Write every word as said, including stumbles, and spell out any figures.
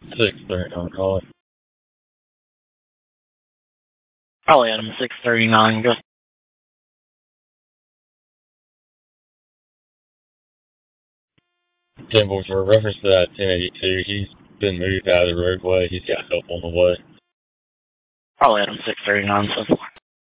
six thirty-nine calling. Probably Adam six thirty-nine. Go. ten boys, for reference to that ten eighty-two, he's been moved out of the roadway. He's got help on the way. Probably Adam six thirty-nine so far.